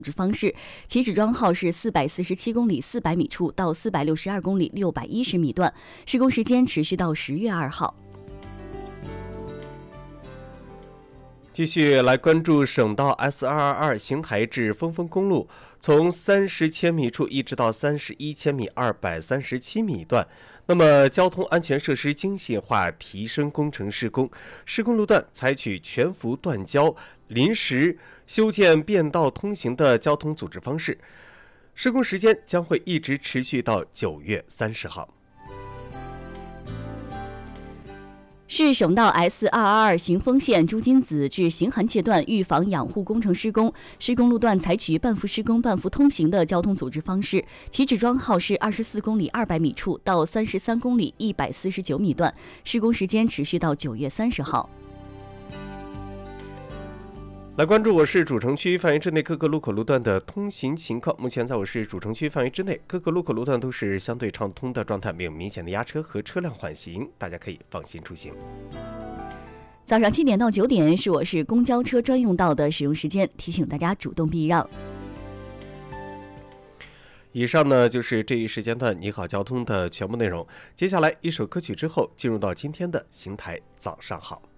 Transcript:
止方式，起止桩号是447公里400米处到462公里610米段，施工时间持续到10月2号。 继续来关注省道 S222 邢台至峰峰公路，从30千米处一直到31千米237米段。那么交通安全设施精细化提升工程施工，施工路段采取全幅断交、临时修建变道通行的交通组织方式，施工时间将会一直持续到9月30号。 市省道 S222 行丰县朱金子至行韩界段预防养护工程施工，施工路段采取半幅施工半幅通行的交通组织方式，起止桩号是24公里200米处到33公里149米段，施工时间持续到9月30号。 来关注我市主城区范围之内各个路口路段的通行情况。目前在我市主城区范围之内，各个路口路段都是相对畅通的状态，没有明显的压车和车辆缓行，大家可以放心出行。 早上7点到9点是我市公交车专用道的使用时间，提醒大家主动避让。 以上呢就是这一时间段你好交通的全部内容。接下来一首歌曲之后，进入到今天的邢台早上好。